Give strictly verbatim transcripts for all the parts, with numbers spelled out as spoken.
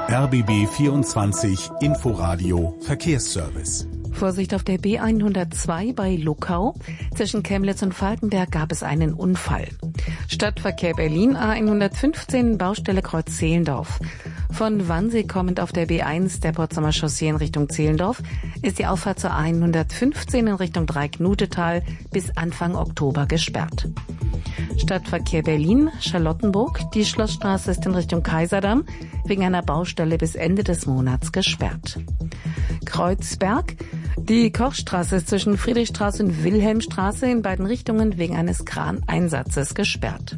R B B vierundzwanzig Inforadio Verkehrsservice. Vorsicht auf der B hundertzwei bei Luckau. Zwischen Chemnitz und Falkenberg gab es einen Unfall. Stadtverkehr Berlin A hundertfünfzehn Baustelle Kreuz Zehlendorf. Von Wannsee kommend auf der B eins der Potsdamer Chaussee in Richtung Zehlendorf ist die Auffahrt zur A hundertfünfzehn in Richtung Dreiknutetal bis Anfang Oktober gesperrt. Stadtverkehr Berlin, Charlottenburg. Die Schlossstraße ist in Richtung Kaiserdamm wegen einer Baustelle bis Ende des Monats gesperrt. Kreuzberg. Die Kochstraße ist zwischen Friedrichstraße und Wilhelmstraße in beiden Richtungen wegen eines Kraneinsatzes gesperrt.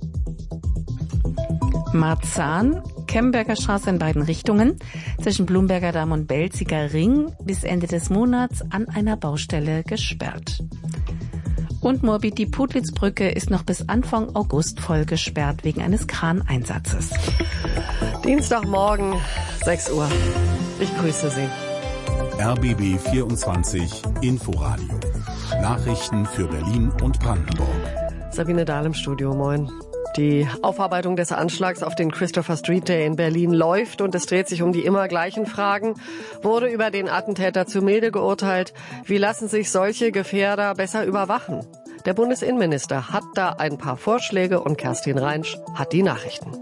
Marzahn, Kemberger Straße in beiden Richtungen, zwischen Blumberger Damm und Belziger Ring bis Ende des Monats an einer Baustelle gesperrt. Und Moabit, die Putlitz-Brücke ist noch bis Anfang August voll gesperrt wegen eines Kraneinsatzes. Dienstagmorgen, sechs Uhr. Ich grüße Sie. R B B vierundzwanzig Inforadio. Nachrichten für Berlin und Brandenburg. Sabine Dahl im Studio, moin. Die Aufarbeitung des Anschlags auf den Christopher Street Day in Berlin läuft und es dreht sich um die immer gleichen Fragen. Wurde über den Attentäter zu milde geurteilt? Wie lassen sich solche Gefährder besser überwachen? Der Bundesinnenminister hat da ein paar Vorschläge und Kerstin Reinsch hat die Nachrichten.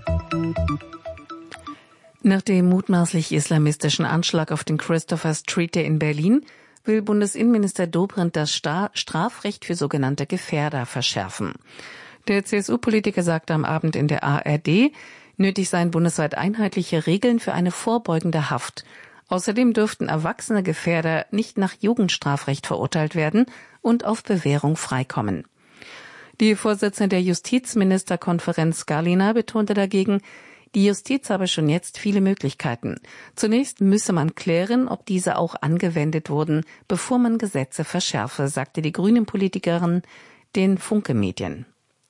Nach dem mutmaßlich islamistischen Anschlag auf den Christopher Street Day in Berlin will Bundesinnenminister Dobrindt das Strafrecht für sogenannte Gefährder verschärfen. Der C S U-Politiker sagte am Abend in der A R D, nötig seien bundesweit einheitliche Regeln für eine vorbeugende Haft. Außerdem dürften erwachsene Gefährder nicht nach Jugendstrafrecht verurteilt werden und auf Bewährung freikommen. Die Vorsitzende der Justizministerkonferenz Galina betonte dagegen, die Justiz habe schon jetzt viele Möglichkeiten. Zunächst müsse man klären, ob diese auch angewendet wurden, bevor man Gesetze verschärfe, sagte die Grünen-Politikerin den Funke-Medien.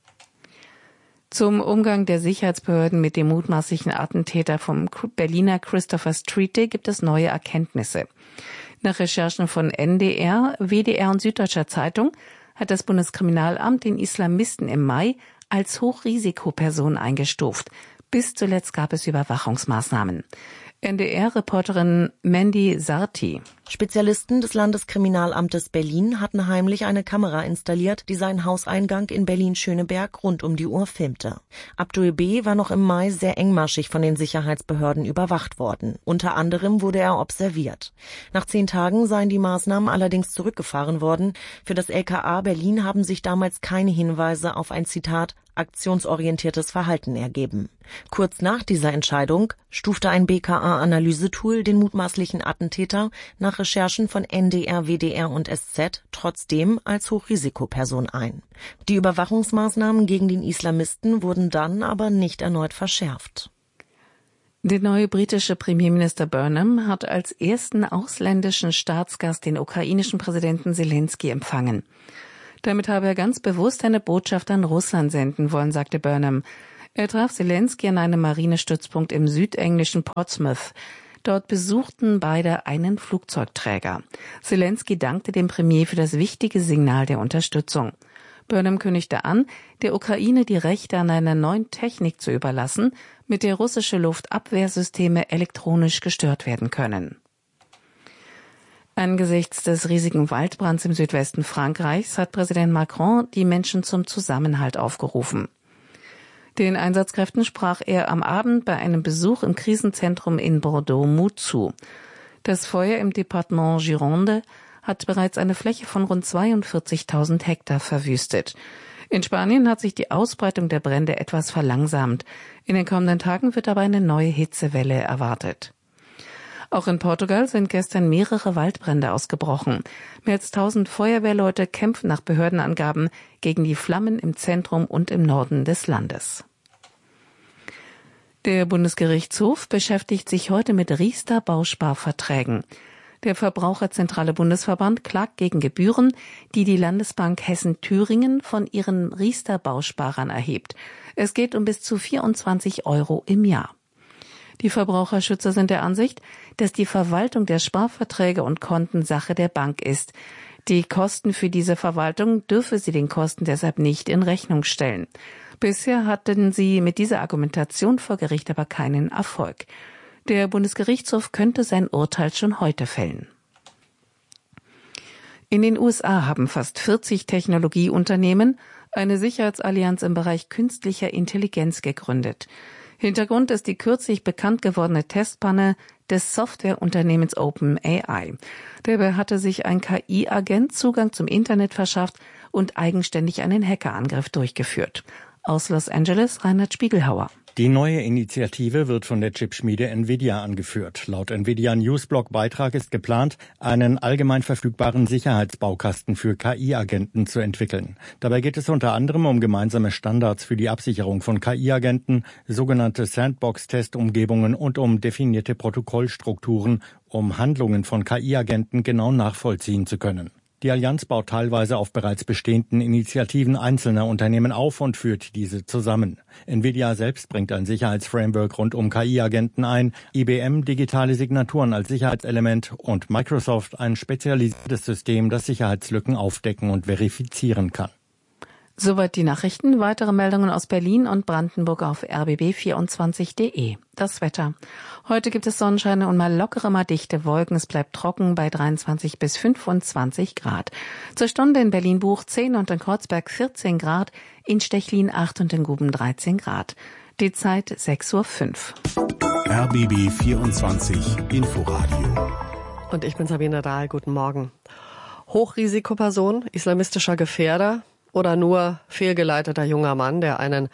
Zum Umgang der Sicherheitsbehörden mit dem mutmaßlichen Attentäter vom Berliner Christopher Street Day gibt es neue Erkenntnisse. Nach Recherchen von N D R, W D R und Süddeutscher Zeitung hat das Bundeskriminalamt den Islamisten im Mai als Hochrisikoperson eingestuft. Bis zuletzt gab es Überwachungsmaßnahmen. N D R-Reporterin Mandy Sarti. Spezialisten des Landeskriminalamtes Berlin hatten heimlich eine Kamera installiert, die seinen Hauseingang in Berlin-Schöneberg rund um die Uhr filmte. Abdul B. war noch im Mai sehr engmaschig von den Sicherheitsbehörden überwacht worden. Unter anderem wurde er observiert. Nach zehn Tagen seien die Maßnahmen allerdings zurückgefahren worden. Für das L K A Berlin haben sich damals keine Hinweise auf ein, Zitat, aktionsorientiertes Verhalten ergeben. Kurz nach dieser Entscheidung stufte ein B K A-Analysetool den mutmaßlichen Attentäter nach Recherchen von N D R, W D R und S Z trotzdem als Hochrisikoperson ein. Die Überwachungsmaßnahmen gegen den Islamisten wurden dann aber nicht erneut verschärft. Der neue britische Premierminister Burnham hat als ersten ausländischen Staatsgast den ukrainischen Präsidenten Zelensky empfangen. Damit habe er ganz bewusst eine Botschaft an Russland senden wollen, sagte Burnham. Er traf Zelensky an einem Marinestützpunkt im südenglischen Portsmouth. Dort besuchten beide einen Flugzeugträger. Zelensky dankte dem Premier für das wichtige Signal der Unterstützung. Burnham kündigte an, der Ukraine die Rechte an einer neuen Technik zu überlassen, mit der russische Luftabwehrsysteme elektronisch gestört werden können. Angesichts des riesigen Waldbrands im Südwesten Frankreichs hat Präsident Macron die Menschen zum Zusammenhalt aufgerufen. Den Einsatzkräften sprach er am Abend bei einem Besuch im Krisenzentrum in Bordeaux Mut zu. Das Feuer im Departement Gironde hat bereits eine Fläche von rund zweiundvierzigtausend Hektar verwüstet. In Spanien hat sich die Ausbreitung der Brände etwas verlangsamt. In den kommenden Tagen wird aber eine neue Hitzewelle erwartet. Auch in Portugal sind gestern mehrere Waldbrände ausgebrochen. Mehr als tausend Feuerwehrleute kämpfen nach Behördenangaben gegen die Flammen im Zentrum und im Norden des Landes. Der Bundesgerichtshof beschäftigt sich heute mit Riester-Bausparverträgen. Der Verbraucherzentrale Bundesverband klagt gegen Gebühren, die die Landesbank Hessen-Thüringen von ihren Riester-Bausparern erhebt. Es geht um bis zu vierundzwanzig Euro im Jahr. Die Verbraucherschützer sind der Ansicht, dass die Verwaltung der Sparverträge und Konten Sache der Bank ist. Die Kosten für diese Verwaltung dürfe sie den Kosten deshalb nicht in Rechnung stellen. Bisher hatten sie mit dieser Argumentation vor Gericht aber keinen Erfolg. Der Bundesgerichtshof könnte sein Urteil schon heute fällen. In den U S A haben fast vierzig Technologieunternehmen eine Sicherheitsallianz im Bereich künstlicher Intelligenz gegründet. Hintergrund ist die kürzlich bekannt gewordene Testpanne des Softwareunternehmens OpenAI. Dabei hatte sich ein K I-Agent Zugang zum Internet verschafft und eigenständig einen Hackerangriff durchgeführt. Aus Los Angeles Reinhard Spiegelhauer. Die neue Initiative wird von der Chipschmiede Nvidia angeführt. Laut Nvidia Newsblog-Beitrag ist geplant, einen allgemein verfügbaren Sicherheitsbaukasten für K I-Agenten zu entwickeln. Dabei geht es unter anderem um gemeinsame Standards für die Absicherung von K I-Agenten, sogenannte Sandbox-Testumgebungen und um definierte Protokollstrukturen, um Handlungen von K I-Agenten genau nachvollziehen zu können. Die Allianz baut teilweise auf bereits bestehenden Initiativen einzelner Unternehmen auf und führt diese zusammen. Nvidia selbst bringt ein Sicherheitsframework rund um K I-Agenten ein, I B M digitale Signaturen als Sicherheitselement und Microsoft ein spezialisiertes System, das Sicherheitslücken aufdecken und verifizieren kann. Soweit die Nachrichten. Weitere Meldungen aus Berlin und Brandenburg auf r b b vierundzwanzig punkt d e. Das Wetter. Heute gibt es Sonnenschein und mal lockere, mal dichte Wolken. Es bleibt trocken bei dreiundzwanzig bis fünfundzwanzig Grad. Zur Stunde in Berlin-Buch zehn und in Kreuzberg vierzehn Grad, in Stechlin acht und in Guben dreizehn Grad. Die Zeit sechs Uhr fünf. R B B vierundzwanzig Inforadio. Und ich bin Sabine Dahl. Guten Morgen. Hochrisikoperson, islamistischer Gefährder oder nur fehlgeleiteter junger Mann, der einen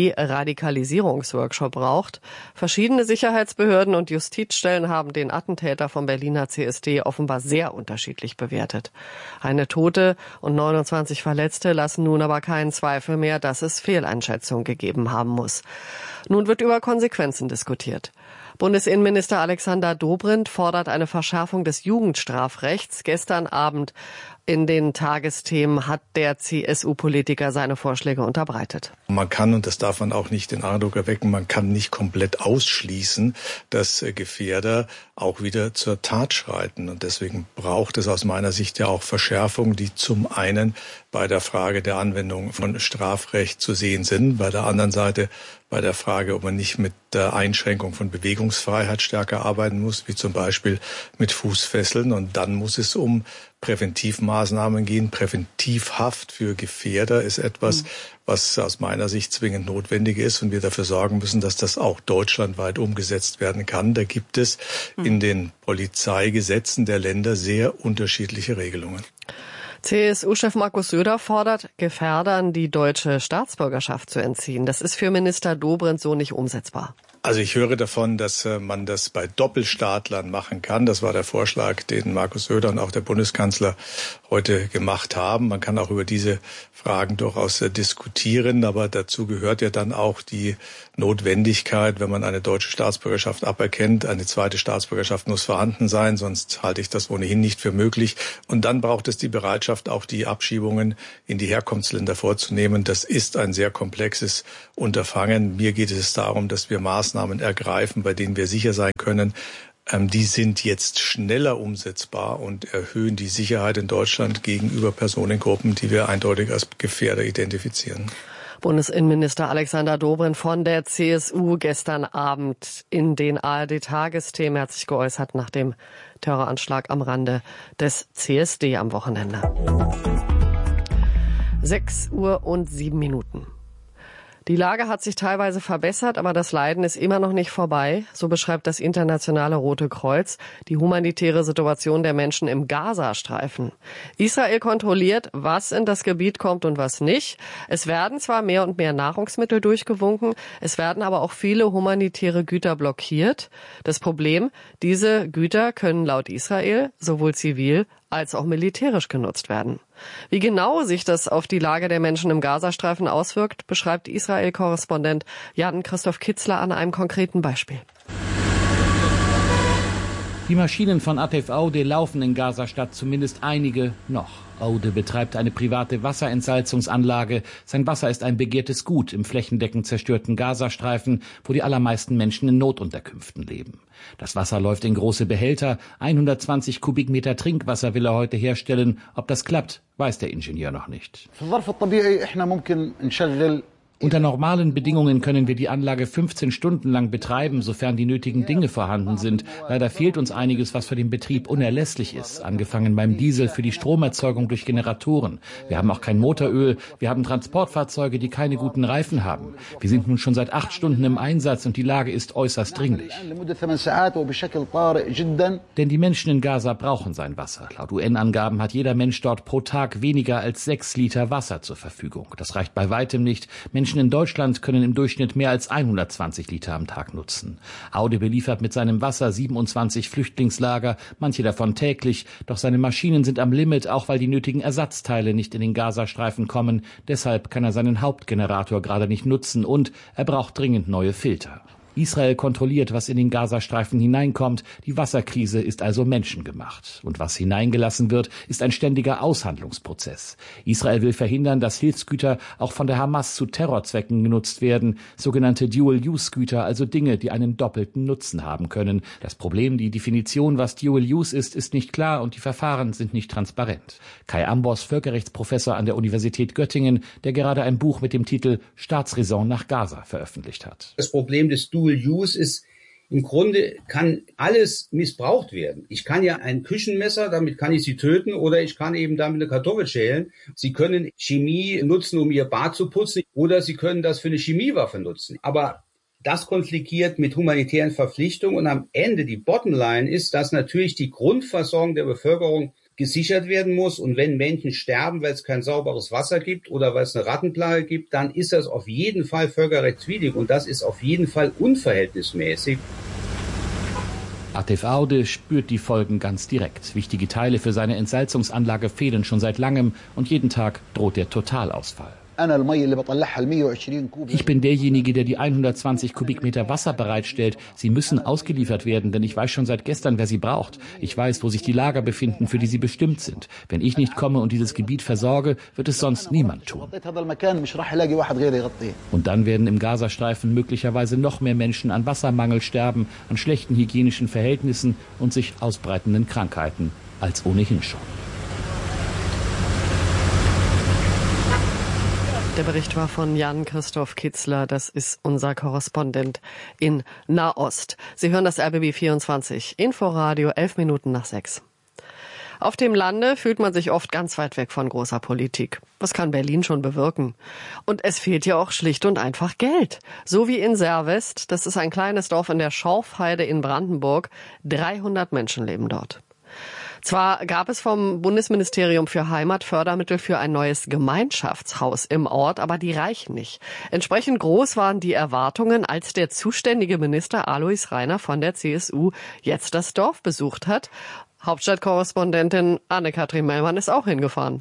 Deradikalisierungsworkshop braucht. Verschiedene Sicherheitsbehörden und Justizstellen haben den Attentäter vom Berliner C S D offenbar sehr unterschiedlich bewertet. Eine Tote und neunundzwanzig Verletzte lassen nun aber keinen Zweifel mehr, dass es Fehleinschätzungen gegeben haben muss. Nun wird über Konsequenzen diskutiert. Bundesinnenminister Alexander Dobrindt fordert eine Verschärfung des Jugendstrafrechts. Gestern Abend in den Tagesthemen hat der C S U-Politiker seine Vorschläge unterbreitet. Man kann, und das darf man auch nicht den Eindruck erwecken, man kann nicht komplett ausschließen, dass Gefährder auch wieder zur Tat schreiten. Und deswegen braucht es aus meiner Sicht ja auch Verschärfungen, die zum einen bei der Frage der Anwendung von Strafrecht zu sehen sind, bei der anderen Seite bei der Frage, ob man nicht mit der Einschränkung von Bewegungsfreiheit stärker arbeiten muss, wie zum Beispiel mit Fußfesseln. Und dann muss es um Präventivmaßnahmen gehen. Präventivhaft für Gefährder ist etwas, was aus meiner Sicht zwingend notwendig ist und wir dafür sorgen müssen, dass das auch deutschlandweit umgesetzt werden kann. Da gibt es in den Polizeigesetzen der Länder sehr unterschiedliche Regelungen. C S U-Chef Markus Söder fordert, Gefährdern die deutsche Staatsbürgerschaft zu entziehen. Das ist für Minister Dobrindt so nicht umsetzbar. Also ich höre davon, dass man das bei Doppelstaatlern machen kann. Das war der Vorschlag, den Markus Söder und auch der Bundeskanzler heute gemacht haben. Man kann auch über diese Fragen durchaus diskutieren, aber dazu gehört ja dann auch die Notwendigkeit, wenn man eine deutsche Staatsbürgerschaft aberkennt. Eine zweite Staatsbürgerschaft muss vorhanden sein, sonst halte ich das ohnehin nicht für möglich. Und dann braucht es die Bereitschaft, auch die Abschiebungen in die Herkunftsländer vorzunehmen. Das ist ein sehr komplexes Unterfangen. Mir geht es darum, dass wir Maßnahmen ergreifen, bei denen wir sicher sein können, die sind jetzt schneller umsetzbar und erhöhen die Sicherheit in Deutschland gegenüber Personengruppen, die wir eindeutig als Gefährder identifizieren. Bundesinnenminister Alexander Dobrindt von der C S U gestern Abend in den A R D-Tagesthemen hat sich geäußert nach dem Terroranschlag am Rande des C S D am Wochenende. sechs Uhr und sieben Minuten. Die Lage hat sich teilweise verbessert, aber das Leiden ist immer noch nicht vorbei. So beschreibt das Internationale Rote Kreuz die humanitäre Situation der Menschen im Gazastreifen. Israel kontrolliert, was in das Gebiet kommt und was nicht. Es werden zwar mehr und mehr Nahrungsmittel durchgewunken, es werden aber auch viele humanitäre Güter blockiert. Das Problem, diese Güter können laut Israel sowohl zivil als auch militärisch genutzt werden. Wie genau sich das auf die Lage der Menschen im Gazastreifen auswirkt, beschreibt Israel-Korrespondent Jan-Christoph Kitzler an einem konkreten Beispiel. Die Maschinen von A T F Aude laufen in Gazastadt, zumindest einige noch. Aude betreibt eine private Wasserentsalzungsanlage. Sein Wasser ist ein begehrtes Gut im flächendeckend zerstörten Gazastreifen, wo die allermeisten Menschen in Notunterkünften leben. Das Wasser läuft in große Behälter. hundertzwanzig Kubikmeter Trinkwasser will er heute herstellen. Ob das klappt, weiß der Ingenieur noch nicht. Unter normalen Bedingungen können wir die Anlage fünfzehn Stunden lang betreiben, sofern die nötigen Dinge vorhanden sind. Leider fehlt uns einiges, was für den Betrieb unerlässlich ist, angefangen beim Diesel für die Stromerzeugung durch Generatoren. Wir haben auch kein Motoröl, wir haben Transportfahrzeuge, die keine guten Reifen haben. Wir sind nun schon seit acht Stunden im Einsatz und die Lage ist äußerst dringlich. Denn die Menschen in Gaza brauchen sein Wasser. Laut U N-Angaben hat jeder Mensch dort pro Tag weniger als sechs Liter Wasser zur Verfügung. Das reicht bei weitem nicht. Menschen in Deutschland können im Durchschnitt mehr als hundertzwanzig Liter am Tag nutzen. Aude beliefert mit seinem Wasser siebenundzwanzig Flüchtlingslager, manche davon täglich. Doch seine Maschinen sind am Limit, auch weil die nötigen Ersatzteile nicht in den Gazastreifen kommen. Deshalb kann er seinen Hauptgenerator gerade nicht nutzen und er braucht dringend neue Filter. Israel kontrolliert, was in den Gazastreifen hineinkommt. Die Wasserkrise ist also menschengemacht. Und was hineingelassen wird, ist ein ständiger Aushandlungsprozess. Israel will verhindern, dass Hilfsgüter auch von der Hamas zu Terrorzwecken genutzt werden. Sogenannte Dual-Use-Güter, also Dinge, die einen doppelten Nutzen haben können. Das Problem, die Definition, was Dual-Use ist, ist nicht klar und die Verfahren sind nicht transparent. Kai Ambos, Völkerrechtsprofessor an der Universität Göttingen, der gerade ein Buch mit dem Titel Staatsräson nach Gaza veröffentlicht hat. Das Problem des Dual Use ist, im Grunde kann alles missbraucht werden. Ich kann ja ein Küchenmesser, damit kann ich Sie töten, oder ich kann eben damit eine Kartoffel schälen. Sie können Chemie nutzen, um Ihr Bad zu putzen, oder Sie können das für eine Chemiewaffe nutzen. Aber das konfligiert mit humanitären Verpflichtungen und am Ende die Bottomline ist, dass natürlich die Grundversorgung der Bevölkerung gesichert werden muss. Und wenn Menschen sterben, weil es kein sauberes Wasser gibt oder weil es eine Rattenplage gibt, dann ist das auf jeden Fall völkerrechtswidrig und das ist auf jeden Fall unverhältnismäßig. Atif Aude spürt die Folgen ganz direkt. Wichtige Teile für seine Entsalzungsanlage fehlen schon seit langem und jeden Tag droht der Totalausfall. Ich bin derjenige, der die hundertzwanzig Kubikmeter Wasser bereitstellt. Sie müssen ausgeliefert werden, denn ich weiß schon seit gestern, wer sie braucht. Ich weiß, wo sich die Lager befinden, für die sie bestimmt sind. Wenn ich nicht komme und dieses Gebiet versorge, wird es sonst niemand tun. Und dann werden im Gazastreifen möglicherweise noch mehr Menschen an Wassermangel sterben, an schlechten hygienischen Verhältnissen und sich ausbreitenden Krankheiten als ohnehin schon. Der Bericht war von Jan-Christoph Kitzler, das ist unser Korrespondent in Nahost. Sie hören das R B B vierundzwanzig, Inforadio, elf Minuten nach sechs. Auf dem Lande fühlt man sich oft ganz weit weg von großer Politik. Was kann Berlin schon bewirken? Und es fehlt ja auch schlicht und einfach Geld. So wie in Servest, das ist ein kleines Dorf in der Schorfheide in Brandenburg. dreihundert Menschen leben dort. Zwar gab es vom Bundesministerium für Heimat Fördermittel für ein neues Gemeinschaftshaus im Ort, aber die reichen nicht. Entsprechend groß waren die Erwartungen, als der zuständige Minister Alois Rainer von der C S U jetzt das Dorf besucht hat. Hauptstadtkorrespondentin Anne-Kathrin Mellmann ist auch hingefahren.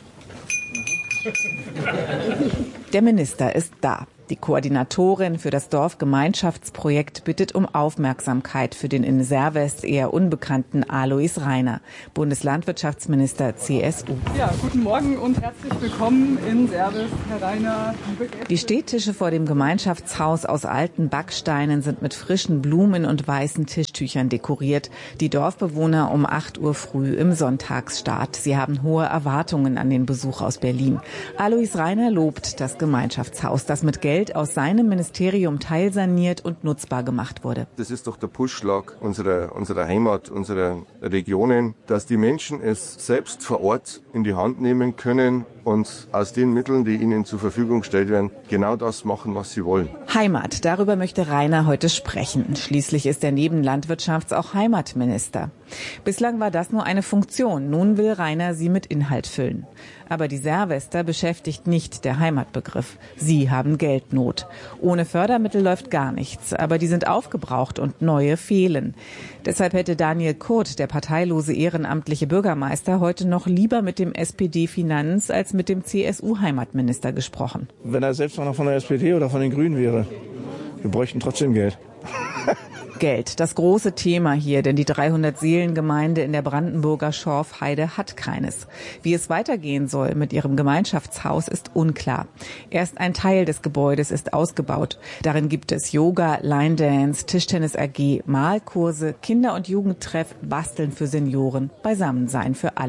Der Minister ist da. Die Koordinatorin für das Dorfgemeinschaftsprojekt bittet um Aufmerksamkeit für den in Servest eher unbekannten Alois Rainer, Bundeslandwirtschaftsminister C S U. Ja, guten Morgen und herzlich willkommen in Servest, Herr Rainer. Die Stehtische vor dem Gemeinschaftshaus aus alten Backsteinen sind mit frischen Blumen und weißen Tischtüchern dekoriert. Die Dorfbewohner um acht Uhr früh im Sonntagsstart. Sie haben hohe Erwartungen an den Besuch aus Berlin. Alois Rainer lobt das Gemeinschaftshaus, das mit Geld aus seinem Ministerium teilsaniert und nutzbar gemacht wurde. Das ist doch der Pulsschlag unserer, unserer Heimat, unserer Regionen, dass die Menschen es selbst vor Ort in die Hand nehmen können und aus den Mitteln, die ihnen zur Verfügung gestellt werden, genau das machen, was sie wollen. Heimat, darüber möchte Rainer heute sprechen. Schließlich ist er neben Landwirtschafts- auch Heimatminister. Bislang war das nur eine Funktion. Nun will Rainer sie mit Inhalt füllen. Aber die Servester beschäftigt nicht der Heimatbegriff. Sie haben Geldnot. Ohne Fördermittel läuft gar nichts. Aber die sind aufgebraucht und neue fehlen. Deshalb hätte Daniel Kurt, der parteilose ehrenamtliche Bürgermeister, heute noch lieber mit dem S P D-Finanz- als mit dem C S U-Heimatminister gesprochen. Wenn er selbst noch von der S P D oder von den Grünen wäre, wir bräuchten trotzdem Geld. Geld, das große Thema hier, denn die dreihundert-Seelen-Gemeinde in der Brandenburger Schorfheide hat keines. Wie es weitergehen soll mit ihrem Gemeinschaftshaus ist unklar. Erst ein Teil des Gebäudes ist ausgebaut. Darin gibt es Yoga, Line Dance, Tischtennis A G, Malkurse, Kinder- und Jugendtreff, Basteln für Senioren, Beisammensein für alle.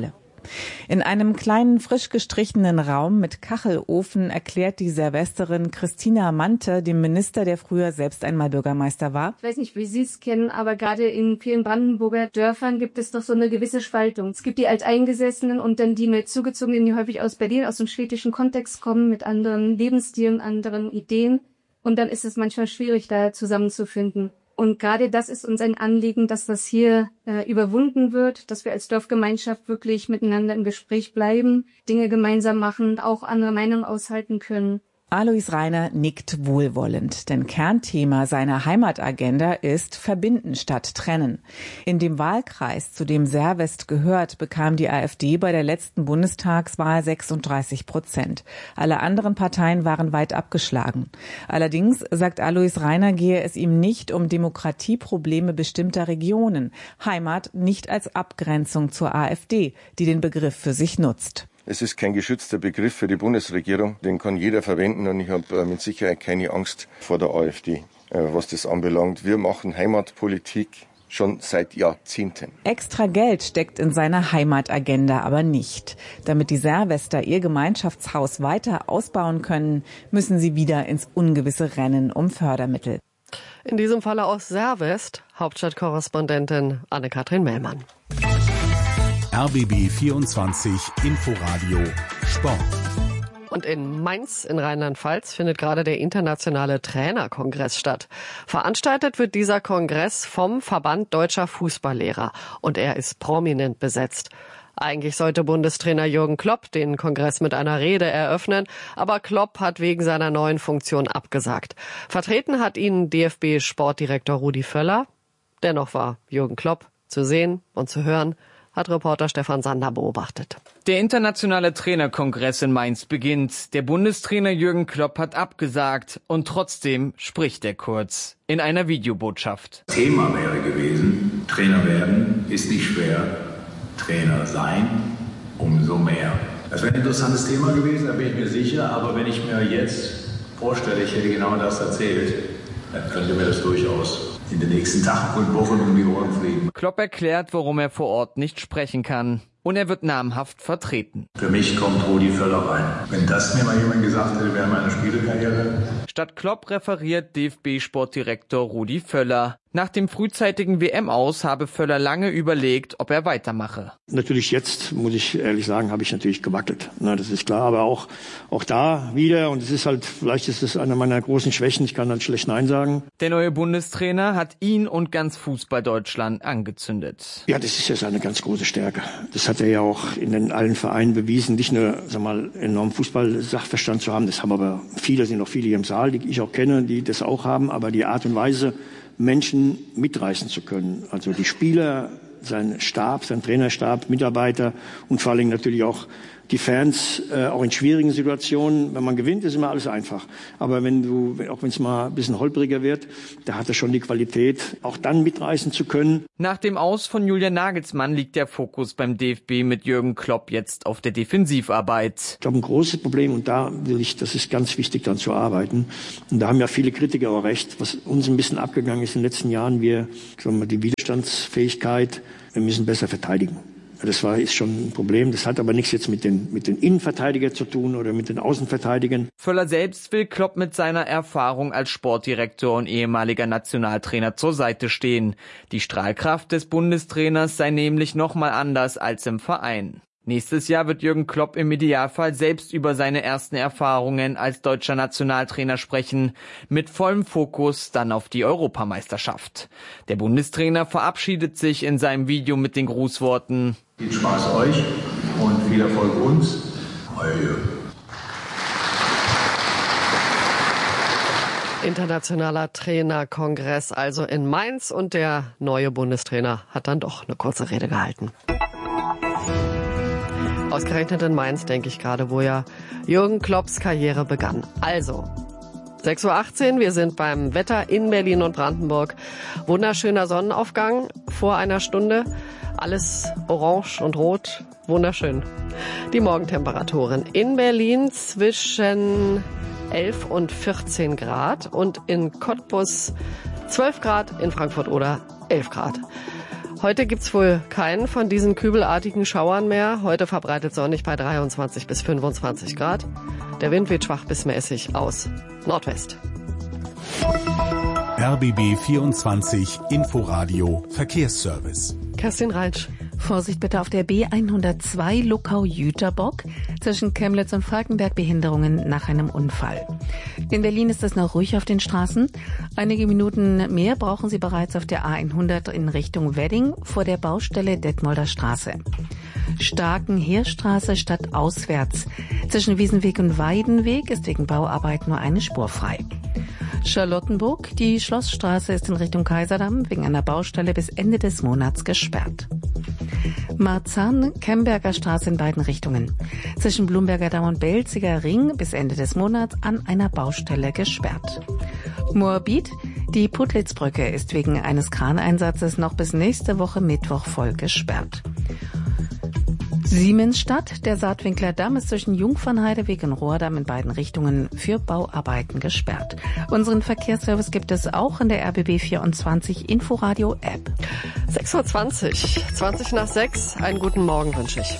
In einem kleinen, frisch gestrichenen Raum mit Kachelofen erklärt die Servesterin Christina Mante dem Minister, der früher selbst einmal Bürgermeister war: Ich weiß nicht, wie Sie es kennen, aber gerade in vielen Brandenburger Dörfern gibt es doch so eine gewisse Spaltung. Es gibt die Alteingesessenen und dann die mit Zugezogenen, die häufig aus Berlin, aus dem städtischen Kontext kommen, mit anderen Lebensstilen, anderen Ideen. Und dann ist es manchmal schwierig, da zusammenzufinden. Und gerade das ist uns ein Anliegen, dass das hier äh, überwunden wird, dass wir als Dorfgemeinschaft wirklich miteinander im Gespräch bleiben, Dinge gemeinsam machen, auch andere Meinungen aushalten können. Alois Rainer nickt wohlwollend, denn Kernthema seiner Heimatagenda ist Verbinden statt Trennen. In dem Wahlkreis, zu dem Servest gehört, bekam die AfD bei der letzten Bundestagswahl sechsunddreißig Prozent. Alle anderen Parteien waren weit abgeschlagen. Allerdings, sagt Alois Rainer, gehe es ihm nicht um Demokratieprobleme bestimmter Regionen. Heimat nicht als Abgrenzung zur AfD, die den Begriff für sich nutzt. Es ist kein geschützter Begriff für die Bundesregierung, den kann jeder verwenden und ich habe mit Sicherheit keine Angst vor der AfD, was das anbelangt. Wir machen Heimatpolitik schon seit Jahrzehnten. Extra Geld steckt in seiner Heimatagenda aber nicht. Damit die Servester ihr Gemeinschaftshaus weiter ausbauen können, müssen sie wieder ins ungewisse Rennen um Fördermittel. In diesem Falle aus Servest, Hauptstadtkorrespondentin Anne-Kathrin Mellmann. R B B vierundzwanzig Inforadio Sport. Und in Mainz in Rheinland-Pfalz findet gerade der internationale Trainerkongress statt. Veranstaltet wird dieser Kongress vom Verband Deutscher Fußballlehrer und er ist prominent besetzt. Eigentlich sollte Bundestrainer Jürgen Klopp den Kongress mit einer Rede eröffnen, aber Klopp hat wegen seiner neuen Funktion abgesagt. Vertreten hat ihn D F B-Sportdirektor Rudi Völler. Dennoch war Jürgen Klopp zu sehen und zu hören, hat Reporter Stefan Sander beobachtet. Der internationale Trainerkongress in Mainz beginnt. Der Bundestrainer Jürgen Klopp hat abgesagt und trotzdem spricht er kurz in einer Videobotschaft. Thema wäre gewesen, Trainer werden ist nicht schwer, Trainer sein umso mehr. Das wäre ein interessantes Thema gewesen, da bin ich mir sicher, aber wenn ich mir jetzt vorstelle, ich hätte genau das erzählt, dann könnte mir das durchaus in den nächsten Tagen und Wochen um die Ohren fliegen. Klopp erklärt, warum er vor Ort nicht sprechen kann. Und er wird namhaft vertreten. Für mich kommt Rudi Völler rein. Wenn das mir mal jemand gesagt hätte, wäre meine Spielekarriere. Statt Klopp referiert D F B-Sportdirektor Rudi Völler. Nach dem frühzeitigen W M-Aus habe Völler lange überlegt, ob er weitermache. Natürlich jetzt, muss ich ehrlich sagen, habe ich natürlich gewackelt. Na, das ist klar, aber auch, auch da wieder, und es ist halt, vielleicht ist es eine meiner großen Schwächen, ich kann dann schlecht Nein sagen. Der neue Bundestrainer hat ihn und ganz Fußball-Deutschland angezündet. Ja, das ist ja seine ganz große Stärke. Das hat er ja auch in den allen Vereinen bewiesen, nicht nur, sag mal, enormen Fußball-Sachverstand zu haben, das haben aber viele, sind noch viele hier im Saal, die ich auch kenne, die das auch haben, aber die Art und Weise, Menschen mitreißen zu können. Also die Spieler, sein Stab, sein Trainerstab, Mitarbeiter und vor allem natürlich auch die Fans, äh, auch in schwierigen Situationen. Wenn man gewinnt, ist immer alles einfach. Aber wenn du, auch wenn es mal ein bisschen holpriger wird, da hat er schon die Qualität, auch dann mitreißen zu können. Nach dem Aus von Julian Nagelsmann liegt der Fokus beim D F B mit Jürgen Klopp jetzt auf der Defensivarbeit. Ich glaube, ein großes Problem, und da will ich, das ist ganz wichtig, dann zu arbeiten. Und da haben ja viele Kritiker auch recht, was uns ein bisschen abgegangen ist in den letzten Jahren, wir, sagen wir, die Widerstandsfähigkeit, wir müssen besser verteidigen. Das war, ist schon ein Problem. Das hat aber nichts jetzt mit den, mit den Innenverteidigern zu tun oder mit den Außenverteidigern. Völler selbst will Klopp mit seiner Erfahrung als Sportdirektor und ehemaliger Nationaltrainer zur Seite stehen. Die Strahlkraft des Bundestrainers sei nämlich nochmal anders als im Verein. Nächstes Jahr wird Jürgen Klopp im Idealfall selbst über seine ersten Erfahrungen als deutscher Nationaltrainer sprechen, mit vollem Fokus dann auf die Europameisterschaft. Der Bundestrainer verabschiedet sich in seinem Video mit den Grußworten: Viel Spaß euch und viel Erfolg uns. Euer Jürgen. Internationaler Trainerkongress also in Mainz und der neue Bundestrainer hat dann doch eine kurze Rede gehalten. Ausgerechnet in Mainz, denke ich gerade, wo ja Jürgen Klopps Karriere begann. Also, sechs Uhr achtzehn, wir sind beim Wetter in Berlin und Brandenburg. Wunderschöner Sonnenaufgang vor einer Stunde. Alles orange und rot, wunderschön. Die Morgentemperaturen in Berlin zwischen elf und vierzehn Grad und in Cottbus zwölf Grad, in Frankfurt oder elf Grad. Heute gibt's wohl keinen von diesen kübelartigen Schauern mehr. Heute verbreitet sonnig bei dreiundzwanzig bis fünfundzwanzig Grad. Der Wind weht schwach bis mäßig aus Nordwest. R B B vierundzwanzig Inforadio Verkehrsservice. Kerstin Reitsch. Vorsicht bitte auf der B hundertzwei Luckau-Jüterbock. Zwischen Chemnitz und Falkenberg Behinderungen nach einem Unfall. In Berlin ist es noch ruhig auf den Straßen. Einige Minuten mehr brauchen Sie bereits auf der A hundert in Richtung Wedding vor der Baustelle Detmolder Straße. Starken-Heerstraße stadtauswärts. Zwischen Wiesenweg und Weidenweg ist wegen Bauarbeit nur eine Spur frei. Charlottenburg, die Schlossstraße ist in Richtung Kaiserdamm wegen einer Baustelle bis Ende des Monats gesperrt. Marzahn, Kemberger Straße in beiden Richtungen. Zwischen Blumberger Damm und Belziger Ring bis Ende des Monats an einer Baustelle gesperrt. Moabit, die Puttlitzbrücke ist wegen eines Kraneinsatzes noch bis nächste Woche Mittwoch voll gesperrt. Siemensstadt, der Saatwinkler Damm ist zwischen Jungfernheideweg und Rohrdamm in beiden Richtungen für Bauarbeiten gesperrt. Unseren Verkehrsservice gibt es auch in der R B B vierundzwanzig Inforadio App. sechs Uhr zwanzig, zwanzig nach sechs, einen guten Morgen wünsche ich.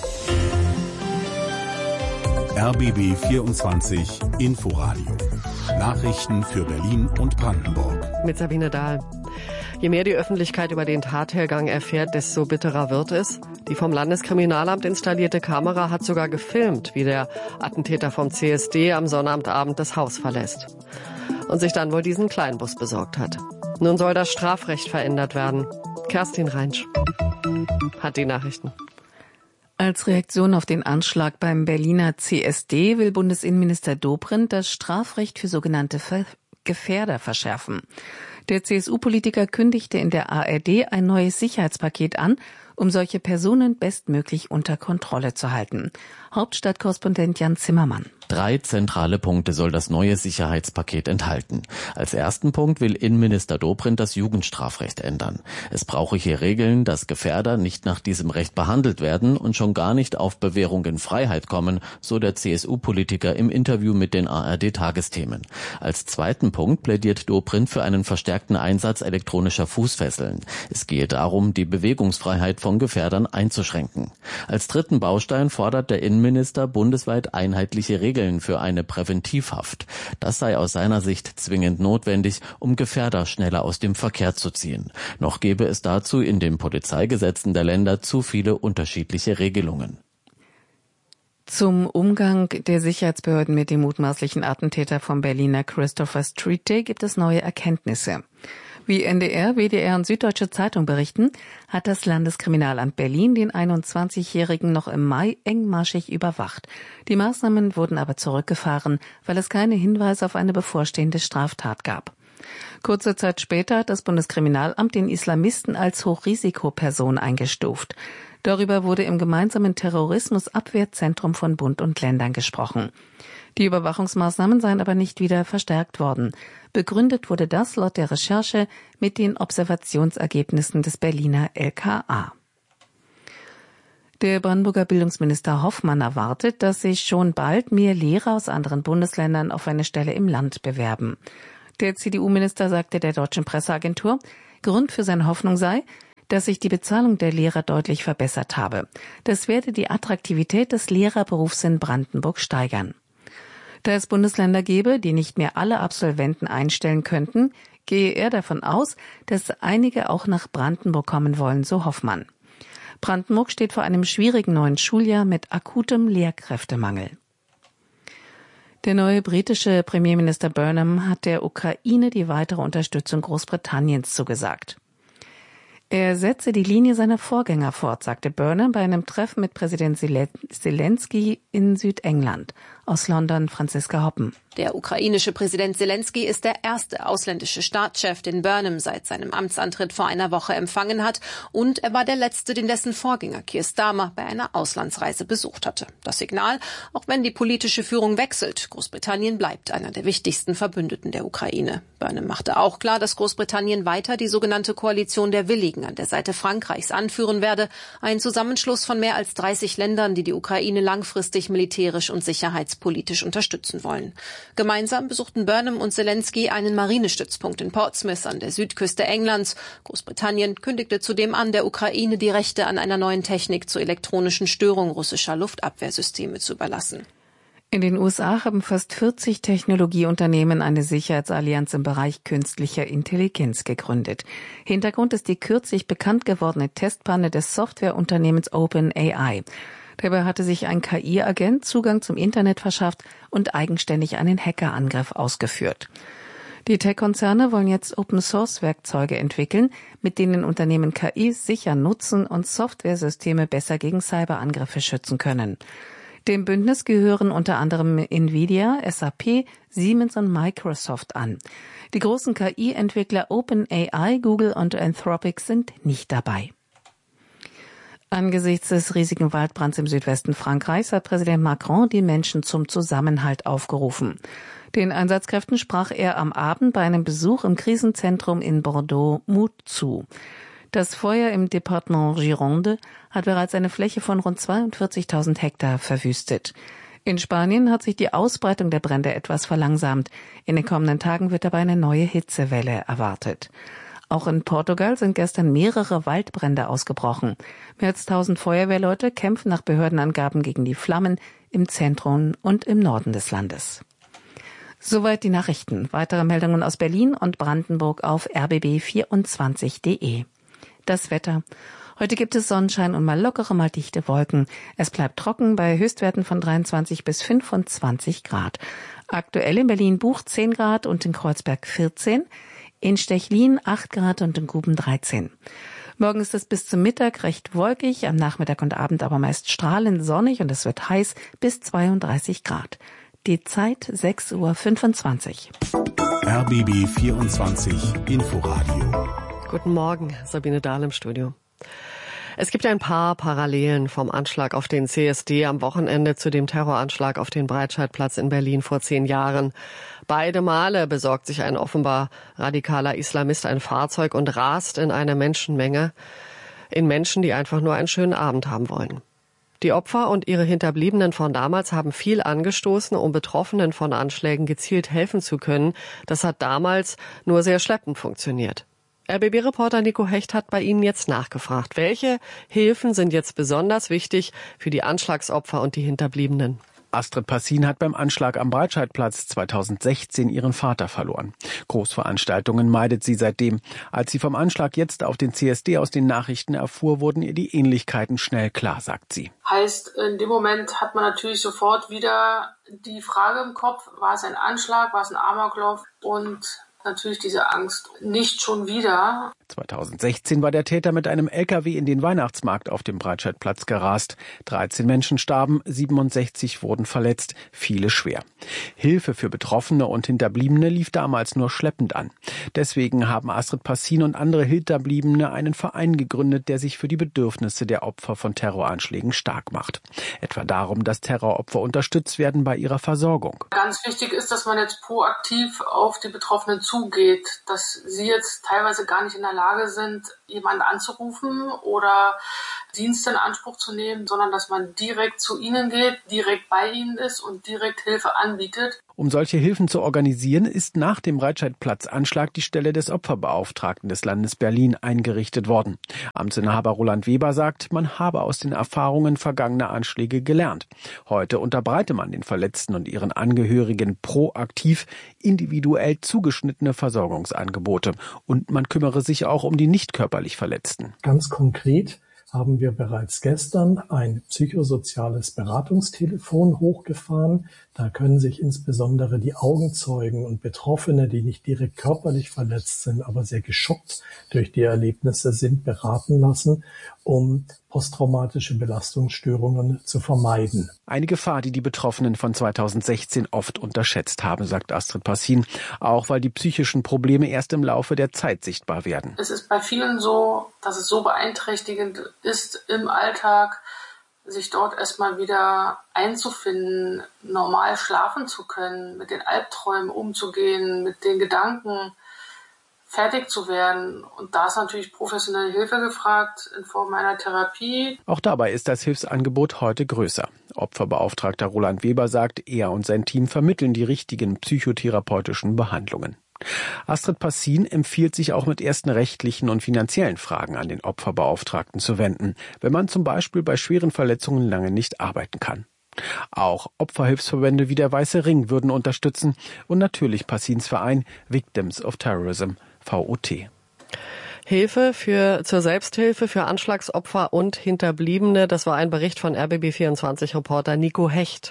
R B B vierundzwanzig Inforadio. Nachrichten für Berlin und Brandenburg. Mit Sabine Dahl. Je mehr die Öffentlichkeit über den Tathergang erfährt, desto bitterer wird es. Die vom Landeskriminalamt installierte Kamera hat sogar gefilmt, wie der Attentäter vom C S D am Sonnabendabend das Haus verlässt und sich dann wohl diesen Kleinbus besorgt hat. Nun soll das Strafrecht verändert werden. Kerstin Reitsch hat die Nachrichten. Als Reaktion auf den Anschlag beim Berliner C S D will Bundesinnenminister Dobrindt das Strafrecht für sogenannte Ver- Gefährder verschärfen. Der C S U-Politiker kündigte in der A R D ein neues Sicherheitspaket an, um solche Personen bestmöglich unter Kontrolle zu halten. Hauptstadtkorrespondent Jan Zimmermann. Drei zentrale Punkte soll das neue Sicherheitspaket enthalten. Als ersten Punkt will Innenminister Dobrindt das Jugendstrafrecht ändern. Es brauche hier Regeln, dass Gefährder nicht nach diesem Recht behandelt werden und schon gar nicht auf Bewährung in Freiheit kommen, so der C S U-Politiker im Interview mit den A R D-Tagesthemen. Als zweiten Punkt plädiert Dobrindt für einen verstärkten Einsatz elektronischer Fußfesseln. Es gehe darum, die Bewegungsfreiheit von Gefährdern einzuschränken. Als dritten Baustein fordert der Innenminister bundesweit einheitliche Regeln für eine Präventivhaft. Das sei aus seiner Sicht zwingend notwendig, um Gefährder schneller aus dem Verkehr zu ziehen. Noch gäbe es dazu in den Polizeigesetzen der Länder zu viele unterschiedliche Regelungen. Zum Umgang der Sicherheitsbehörden mit dem mutmaßlichen Attentäter vom Berliner Christopher Street Day gibt es neue Erkenntnisse. Wie N D R, W D R und Süddeutsche Zeitung berichten, hat das Landeskriminalamt Berlin den einundzwanzigjährigen noch im Mai engmaschig überwacht. Die Maßnahmen wurden aber zurückgefahren, weil es keine Hinweise auf eine bevorstehende Straftat gab. Kurze Zeit später hat das Bundeskriminalamt den Islamisten als Hochrisikoperson eingestuft. Darüber wurde im gemeinsamen Terrorismusabwehrzentrum von Bund und Ländern gesprochen. Die Überwachungsmaßnahmen seien aber nicht wieder verstärkt worden. Begründet wurde das laut der Recherche mit den Observationsergebnissen des Berliner L K A. Der Brandenburger Bildungsminister Hoffmann erwartet, dass sich schon bald mehr Lehrer aus anderen Bundesländern auf eine Stelle im Land bewerben. Der C D U-Minister sagte der Deutschen Presseagentur, Grund für seine Hoffnung sei, dass sich die Bezahlung der Lehrer deutlich verbessert habe. Das werde die Attraktivität des Lehrerberufs in Brandenburg steigern. Da es Bundesländer gebe, die nicht mehr alle Absolventen einstellen könnten, gehe er davon aus, dass einige auch nach Brandenburg kommen wollen, so Hoffmann. Brandenburg steht vor einem schwierigen neuen Schuljahr mit akutem Lehrkräftemangel. Der neue britische Premierminister Burnham hat der Ukraine die weitere Unterstützung Großbritanniens zugesagt. Er setze die Linie seiner Vorgänger fort, sagte Burnham bei einem Treffen mit Präsident Zelensky in Südengland. Aus London Franziska Hoppen. Der ukrainische Präsident Zelensky ist der erste ausländische Staatschef, den Burnham seit seinem Amtsantritt vor einer Woche empfangen hat. Und er war der letzte, den dessen Vorgänger Keir Starmer bei einer Auslandsreise besucht hatte. Das Signal, auch wenn die politische Führung wechselt, Großbritannien bleibt einer der wichtigsten Verbündeten der Ukraine. Burnham machte auch klar, dass Großbritannien weiter die sogenannte Koalition der Willigen an der Seite Frankreichs anführen werde. Ein Zusammenschluss von mehr als dreißig Ländern, die die Ukraine langfristig militärisch und sicherheitspolitisch sicherheitspolitisch unterstützen wollen. Gemeinsam besuchten Burnham und Zelensky einen Marinestützpunkt in Portsmouth an der Südküste Englands. Großbritannien kündigte zudem an, der Ukraine die Rechte an einer neuen Technik zur elektronischen Störung russischer Luftabwehrsysteme zu überlassen. In den U S A haben fast vierzig Technologieunternehmen eine Sicherheitsallianz im Bereich künstlicher Intelligenz gegründet. Hintergrund ist die kürzlich bekannt gewordene Testpanne des Softwareunternehmens OpenAI. Dabei hatte sich ein K I-Agent Zugang zum Internet verschafft und eigenständig einen Hackerangriff ausgeführt. Die Tech-Konzerne wollen jetzt Open-Source-Werkzeuge entwickeln, mit denen Unternehmen K I sicher nutzen und Softwaresysteme besser gegen Cyberangriffe schützen können. Dem Bündnis gehören unter anderem Nvidia, S A P, Siemens und Microsoft an. Die großen K I-Entwickler OpenAI, Google und Anthropic sind nicht dabei. Angesichts des riesigen Waldbrands im Südwesten Frankreichs hat Präsident Macron die Menschen zum Zusammenhalt aufgerufen. Den Einsatzkräften sprach er am Abend bei einem Besuch im Krisenzentrum in Bordeaux Mut zu. Das Feuer im Departement Gironde hat bereits eine Fläche von rund zweiundvierzigtausend Hektar verwüstet. In Spanien hat sich die Ausbreitung der Brände etwas verlangsamt. In den kommenden Tagen wird dabei eine neue Hitzewelle erwartet. Auch in Portugal sind gestern mehrere Waldbrände ausgebrochen. Mehr als tausend Feuerwehrleute kämpfen nach Behördenangaben gegen die Flammen im Zentrum und im Norden des Landes. Soweit die Nachrichten. Weitere Meldungen aus Berlin und Brandenburg auf r b b vierundzwanzig punkt d e. Das Wetter. Heute gibt es Sonnenschein und mal lockere, mal dichte Wolken. Es bleibt trocken bei Höchstwerten von dreiundzwanzig bis fünfundzwanzig Grad. Aktuell in Berlin-Buch zehn Grad und in Kreuzberg vierzehn, in Stechlin acht Grad und in Guben dreizehn. Morgen ist es bis zum Mittag recht wolkig, am Nachmittag und Abend aber meist strahlend sonnig und es wird heiß bis zweiunddreißig Grad. Die Zeit sechs Uhr fünfundzwanzig. R B B vierundzwanzig Inforadio. Guten Morgen, Sabine Dahl im Studio. Es gibt ein paar Parallelen vom Anschlag auf den C S D am Wochenende zu dem Terroranschlag auf den Breitscheidplatz in Berlin vor zehn Jahren. Beide Male besorgt sich ein offenbar radikaler Islamist ein Fahrzeug und rast in eine Menschenmenge, in Menschen, die einfach nur einen schönen Abend haben wollen. Die Opfer und ihre Hinterbliebenen von damals haben viel angestoßen, um Betroffenen von Anschlägen gezielt helfen zu können. Das hat damals nur sehr schleppend funktioniert. R B B-Reporter Nico Hecht hat bei Ihnen jetzt nachgefragt. Welche Hilfen sind jetzt besonders wichtig für die Anschlagsopfer und die Hinterbliebenen? Astrid Passin hat beim Anschlag am Breitscheidplatz zweitausendsechzehn ihren Vater verloren. Großveranstaltungen meidet sie seitdem. Als sie vom Anschlag jetzt auf den C S D aus den Nachrichten erfuhr, wurden ihr die Ähnlichkeiten schnell klar, sagt sie. Heißt, in dem Moment hat man natürlich sofort wieder die Frage im Kopf, war es ein Anschlag, war es ein Amoklauf und natürlich diese Angst, nicht schon wieder. zweitausendsechzehn war der Täter mit einem L K W in den Weihnachtsmarkt auf dem Breitscheidplatz gerast. dreizehn Menschen starben, siebenundsechzig wurden verletzt, viele schwer. Hilfe für Betroffene und Hinterbliebene lief damals nur schleppend an. Deswegen haben Astrid Passin und andere Hinterbliebene einen Verein gegründet, der sich für die Bedürfnisse der Opfer von Terroranschlägen stark macht. Etwa darum, dass Terroropfer unterstützt werden bei ihrer Versorgung. Ganz wichtig ist, dass man jetzt proaktiv auf die Betroffenen zugeht, dass sie jetzt teilweise gar nicht in der Lage sind, jemanden anzurufen oder Dienste in Anspruch zu nehmen, sondern dass man direkt zu ihnen geht, direkt bei ihnen ist und direkt Hilfe anbietet. Um solche Hilfen zu organisieren, ist nach dem Breitscheidplatz-Anschlag die Stelle des Opferbeauftragten des Landes Berlin eingerichtet worden. Amtsinhaber Roland Weber sagt, man habe aus den Erfahrungen vergangener Anschläge gelernt. Heute unterbreite man den Verletzten und ihren Angehörigen proaktiv individuell zugeschnittene Versorgungsangebote. Und man kümmere sich auch um die nicht körperlich Verletzten. Ganz konkret haben wir bereits gestern ein psychosoziales Beratungstelefon hochgefahren. Da können sich insbesondere die Augenzeugen und Betroffene, die nicht direkt körperlich verletzt sind, aber sehr geschockt durch die Erlebnisse sind, beraten lassen, um posttraumatische Belastungsstörungen zu vermeiden. Eine Gefahr, die die Betroffenen von zweitausendsechzehn oft unterschätzt haben, sagt Astrid Passin, auch weil die psychischen Probleme erst im Laufe der Zeit sichtbar werden. Es ist bei vielen so, dass es so beeinträchtigend ist im Alltag, sich dort erstmal wieder einzufinden, normal schlafen zu können, mit den Albträumen umzugehen, mit den Gedanken fertig zu werden. Und da ist natürlich professionelle Hilfe gefragt in Form einer Therapie. Auch dabei ist das Hilfsangebot heute größer. Opferbeauftragter Roland Weber sagt, er und sein Team vermitteln die richtigen psychotherapeutischen Behandlungen. Astrid Passin empfiehlt sich auch mit ersten rechtlichen und finanziellen Fragen an den Opferbeauftragten zu wenden, wenn man zum Beispiel bei schweren Verletzungen lange nicht arbeiten kann. Auch Opferhilfsverbände wie der Weiße Ring würden unterstützen und natürlich Passins Verein Victims of Terrorism, V O T. Hilfe für, zur Selbsthilfe für Anschlagsopfer und Hinterbliebene, das war ein Bericht von R B B vierundzwanzig-Reporter Nico Hecht.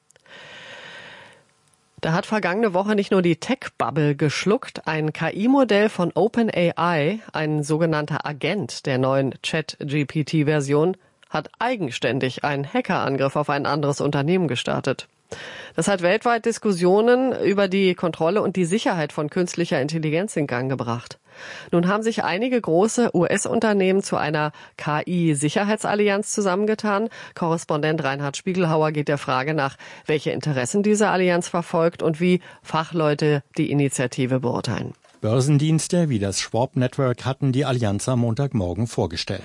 Da hat vergangene Woche nicht nur die Tech-Bubble geschluckt, ein K I-Modell von OpenAI, ein sogenannter Agent der neuen Chat-G P T-Version, hat eigenständig einen Hackerangriff auf ein anderes Unternehmen gestartet. Das hat weltweit Diskussionen über die Kontrolle und die Sicherheit von künstlicher Intelligenz in Gang gebracht. Nun haben sich einige große U S-Unternehmen zu einer K I-Sicherheitsallianz zusammengetan. Korrespondent Reinhard Spiegelhauer geht der Frage nach, welche Interessen diese Allianz verfolgt und wie Fachleute die Initiative beurteilen. Börsendienste wie das Schwab Network hatten die Allianz am Montagmorgen vorgestellt.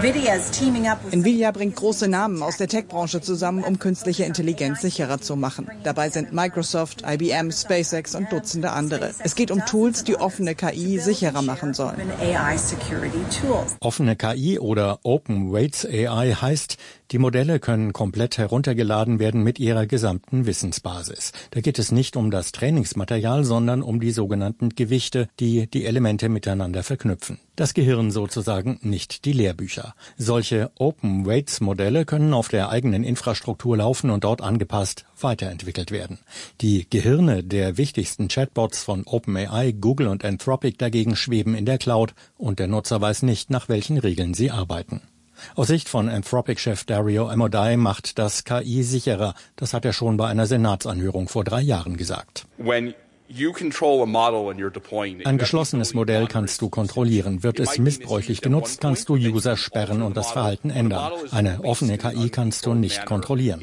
Nvidia bringt große Namen aus der Tech-Branche zusammen, um künstliche Intelligenz sicherer zu machen. Dabei sind Microsoft, I B M, SpaceX und Dutzende andere. Es geht um Tools, die offene K I sicherer machen sollen. Offene K I oder Open Weights A I heißt, die Modelle können komplett heruntergeladen werden mit ihrer gesamten Wissensbasis. Da geht es nicht um das Trainingsmaterial, sondern um die sogenannten Gewichte, die die Elemente miteinander verknüpfen. Das Gehirn sozusagen, nicht die Lehrbücher. Solche Open Weights Modelle können auf der eigenen Infrastruktur laufen und dort angepasst weiterentwickelt werden. Die Gehirne der wichtigsten Chatbots von OpenAI, Google und Anthropic dagegen schweben in der Cloud und der Nutzer weiß nicht, nach welchen Regeln sie arbeiten. Aus Sicht von Anthropic-Chef Dario Amodei macht das K I sicherer. Das hat er schon bei einer Senatsanhörung vor drei Jahren gesagt. When you control a model and you're deploying it, Ein geschlossenes Modell kannst du kontrollieren. Wird es missbräuchlich genutzt, kannst du User sperren und das Verhalten ändern. Eine offene K I kannst du nicht kontrollieren.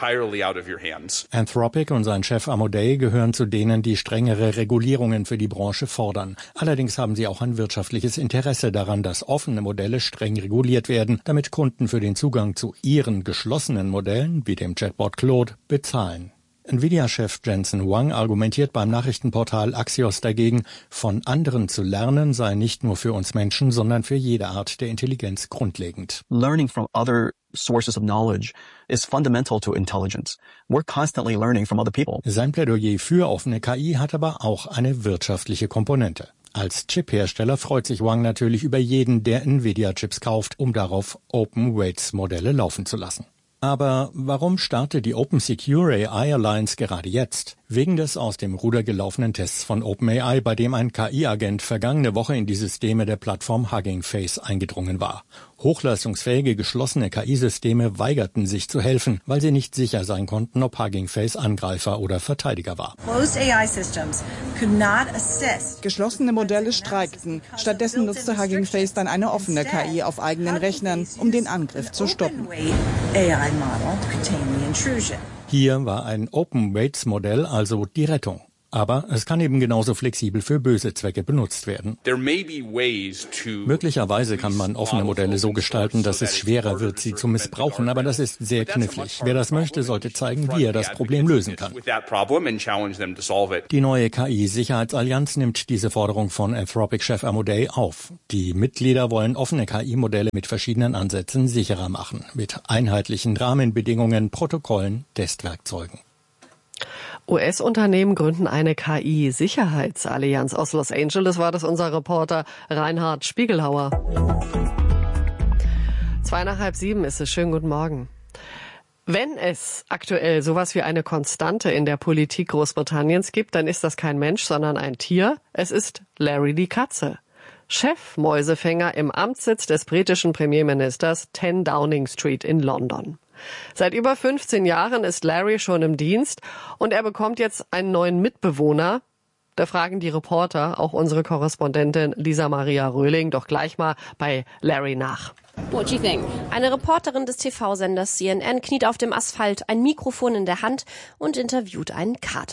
Anthropic und sein Chef Amodei gehören zu denen, die strengere Regulierungen für die Branche fordern. Allerdings haben sie auch ein wirtschaftliches Interesse daran, dass offene Modelle streng reguliert werden, damit Kunden für den Zugang zu ihren geschlossenen Modellen, wie dem Chatbot Claude, bezahlen. Nvidia-Chef Jensen Huang argumentiert beim Nachrichtenportal Axios dagegen, von anderen zu lernen sei nicht nur für uns Menschen, sondern für jede Art der Intelligenz grundlegend. Learning from other sources of knowledge is fundamental to intelligence. We're constantly learning from other people. Sein Plädoyer für offene K I hat aber auch eine wirtschaftliche Komponente. Als Chip-Hersteller freut sich Huang natürlich über jeden, der Nvidia-Chips kauft, um darauf Open-Weights-Modelle laufen zu lassen. Aber warum startet die Open Secure A I Alliance gerade jetzt? Wegen des aus dem Ruder gelaufenen Tests von OpenAI, bei dem ein K I-Agent vergangene Woche in die Systeme der Plattform Hugging Face eingedrungen war. Hochleistungsfähige, geschlossene K I-Systeme weigerten sich zu helfen, weil sie nicht sicher sein konnten, ob Hugging Face Angreifer oder Verteidiger war. Geschlossene Modelle streikten. Stattdessen nutzte Hugging Face dann eine offene K I auf eigenen Rechnern, um den Angriff zu stoppen. Hier war ein Open-Weights-Modell also die Rettung. Aber es kann eben genauso flexibel für böse Zwecke benutzt werden. Möglicherweise kann man offene Modelle so gestalten, dass es schwerer wird, sie zu missbrauchen, aber das ist sehr knifflig. Wer das möchte, sollte zeigen, wie er das Problem lösen kann. Die neue K I-Sicherheitsallianz nimmt diese Forderung von Anthropic-Chef Amodei auf. Die Mitglieder wollen offene K I-Modelle mit verschiedenen Ansätzen sicherer machen, mit einheitlichen Rahmenbedingungen, Protokollen, Testwerkzeugen. U S-Unternehmen gründen eine K I-Sicherheitsallianz. Aus Los Angeles war das unser Reporter Reinhard Spiegelhauer. Zwei nach halb sieben ist es. Schönen guten Morgen. Wenn es aktuell sowas wie eine Konstante in der Politik Großbritanniens gibt, dann ist das kein Mensch, sondern ein Tier. Es ist Larry die Katze. Chefmäusefänger im Amtssitz des britischen Premierministers zehn Downing Street in London. Seit über fünfzehn Jahren ist Larry schon im Dienst und er bekommt jetzt einen neuen Mitbewohner. Da fragen die Reporter, auch unsere Korrespondentin Lisa Maria Röhling, doch gleich mal bei Larry nach. What do you think? Eine Reporterin des T V-Senders C N N kniet auf dem Asphalt, ein Mikrofon in der Hand und interviewt einen Kater.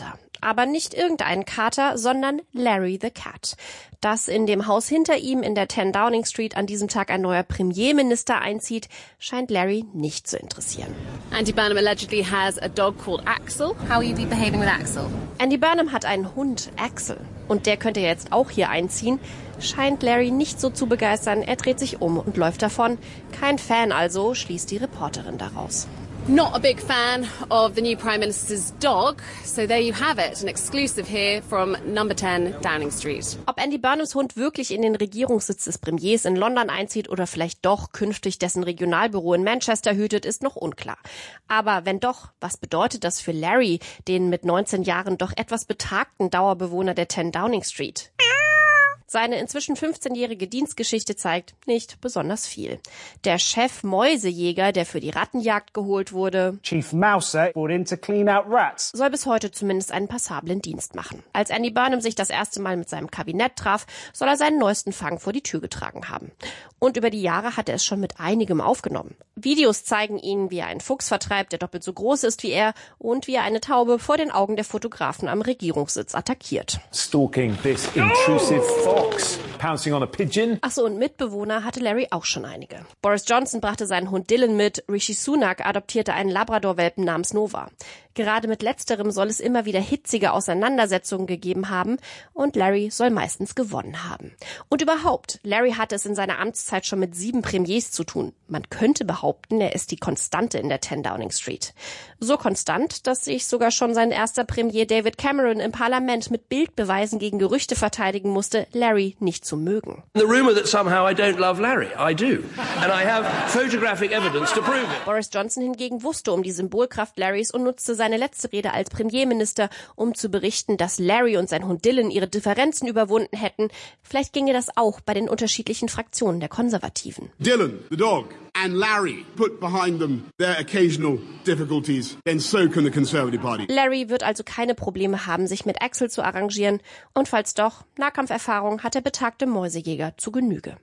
Aber nicht irgendeinen Kater, sondern Larry the Cat. Dass in dem Haus hinter ihm in der ten Downing Street an diesem Tag ein neuer Premierminister einzieht, scheint Larry nicht zu interessieren. Andy Burnham allegedly has a dog called Axel. How will you be behaving with Axel? Andy Burnham hat einen Hund, Axel. Und der könnte jetzt auch hier einziehen. Scheint Larry nicht so zu begeistern. Er dreht sich um und läuft davon. Kein Fan also, schließt die Reporterin daraus. Not a big fan of the new Prime Minister's dog, so there you have it, an exclusive here from number ten Downing Street. Ob Andy Burnhams Hund wirklich in den Regierungssitz des Premiers in London einzieht oder vielleicht doch künftig dessen Regionalbüro in Manchester hütet, ist noch unklar. Aber wenn doch, was bedeutet das für Larry, den mit neunzehn Jahren doch etwas betagten Dauerbewohner der ten Downing Street? Seine inzwischen fünfzehnjährige Dienstgeschichte zeigt nicht besonders viel. Der Chef Mäusejäger, der für die Rattenjagd geholt wurde, Chief Mouser brought in to clean out rats, soll bis heute zumindest einen passablen Dienst machen. Als Andy Burnham sich das erste Mal mit seinem Kabinett traf, soll er seinen neuesten Fang vor die Tür getragen haben. Und über die Jahre hat er es schon mit einigem aufgenommen. Videos zeigen ihn, wie er einen Fuchs vertreibt, der doppelt so groß ist wie er, und wie er eine Taube vor den Augen der Fotografen am Regierungssitz attackiert. Stalking this intrusive fox, pouncing on a pigeon. Ach so, und Mitbewohner hatte Larry auch schon einige. Boris Johnson brachte seinen Hund Dylan mit, Rishi Sunak adoptierte einen Labrador-Welpen namens Nova. Gerade mit letzterem soll es immer wieder hitzige Auseinandersetzungen gegeben haben und Larry soll meistens gewonnen haben. Und überhaupt, Larry hatte es in seiner Amtszeit schon mit sieben Premiers zu tun. Man könnte behaupten, er ist die Konstante in der ten Downing Street. So konstant, dass sich sogar schon sein erster Premier David Cameron im Parlament mit Bildbeweisen gegen Gerüchte verteidigen musste, Larry nicht zu mögen. The rumor that somehow I don't love Larry, I do. And I have photographic evidence to prove it. Boris Johnson hingegen wusste um die Symbolkraft Larrys und nutzte seine letzte Rede als Premierminister, um zu berichten, dass Larry und sein Hund Dylan ihre Differenzen überwunden hätten. Vielleicht ginge das auch bei den unterschiedlichen Fraktionen der Konservativen. Dylan, the dog, and Larry put behind them their occasional difficulties, then so can the Conservative Party. Larry wird also keine Probleme haben, sich mit Axel zu arrangieren. Und falls doch, Nahkampferfahrung hat der betagte Mäusejäger zu Genüge.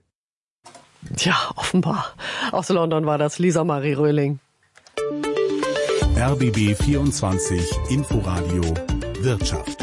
Tja, offenbar. Aus London war das Lisa Marie Röhling. R B B vierundzwanzig Inforadio Wirtschaft.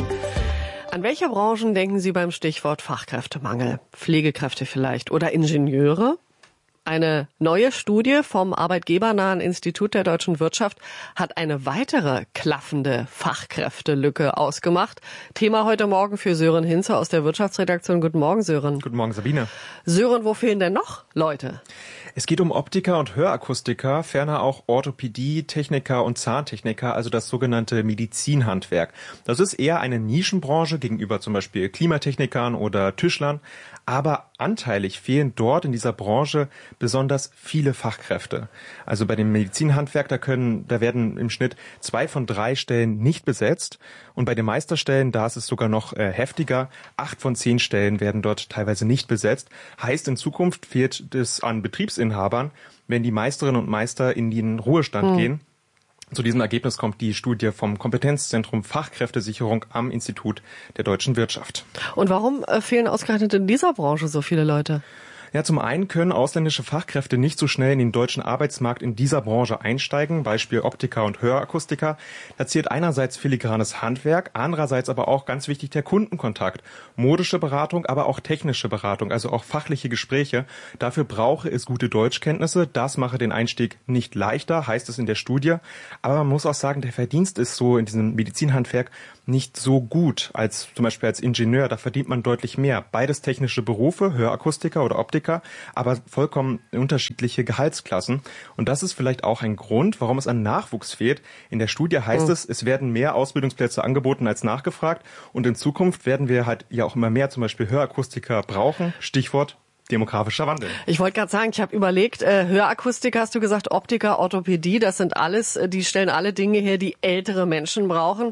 An welche Branchen denken Sie beim Stichwort Fachkräftemangel? Pflegekräfte vielleicht oder Ingenieure? Eine neue Studie vom arbeitgebernahen Institut der deutschen Wirtschaft hat eine weitere klaffende Fachkräftelücke ausgemacht. Thema heute Morgen für Sören Hinze aus der Wirtschaftsredaktion. Guten Morgen, Sören. Guten Morgen, Sabine. Sören, wo fehlen denn noch Leute? Es geht um Optiker und Hörakustiker, ferner auch Orthopädie, Techniker und Zahntechniker, also das sogenannte Medizinhandwerk. Das ist eher eine Nischenbranche gegenüber zum Beispiel Klimatechnikern oder Tischlern, aber anteilig fehlen dort in dieser Branche besonders viele Fachkräfte. Also bei dem Medizinhandwerk, da können, da werden im Schnitt zwei von drei Stellen nicht besetzt und bei den Meisterstellen, da ist es sogar noch äh, heftiger, acht von zehn Stellen werden dort teilweise nicht besetzt. Heißt, in Zukunft fehlt es an Betriebsinhabern, wenn die Meisterinnen und Meister in den Ruhestand hm. gehen. Zu diesem Ergebnis kommt die Studie vom Kompetenzzentrum Fachkräftesicherung am Institut der deutschen Wirtschaft. Und warum fehlen ausgerechnet in dieser Branche so viele Leute? Ja, zum einen können ausländische Fachkräfte nicht so schnell in den deutschen Arbeitsmarkt in dieser Branche einsteigen, Beispiel Optiker und Hörakustiker. Da zählt einerseits filigranes Handwerk, andererseits aber auch ganz wichtig der Kundenkontakt, modische Beratung, aber auch technische Beratung, also auch fachliche Gespräche. Dafür brauche es gute Deutschkenntnisse. Das mache den Einstieg nicht leichter, heißt es in der Studie. Aber man muss auch sagen, der Verdienst ist so in diesem Medizinhandwerk nicht so gut als zum Beispiel als Ingenieur. Da verdient man deutlich mehr. Beides technische Berufe, Hörakustiker oder Optiker, aber vollkommen unterschiedliche Gehaltsklassen. Und das ist vielleicht auch ein Grund, warum es an Nachwuchs fehlt. In der Studie heißt oh. es, es werden mehr Ausbildungsplätze angeboten als nachgefragt. Und in Zukunft werden wir halt ja auch immer mehr zum Beispiel Hörakustiker brauchen. Stichwort demografischer Wandel. Ich wollte gerade sagen, ich habe überlegt, äh, Hörakustiker hast du gesagt, Optiker, Orthopädie, das sind alles, äh, die stellen alle Dinge her, die ältere Menschen brauchen.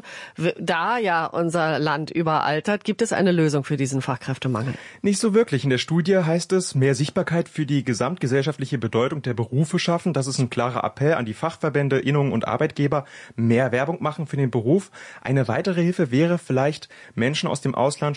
Da ja unser Land überaltert, gibt es eine Lösung für diesen Fachkräftemangel? Nicht so wirklich. In der Studie heißt es, mehr Sichtbarkeit für die gesamtgesellschaftliche Bedeutung der Berufe schaffen. Das ist ein klarer Appell an die Fachverbände, Innungen und Arbeitgeber. Mehr Werbung machen für den Beruf. Eine weitere Hilfe wäre vielleicht, Menschen aus dem Ausland schon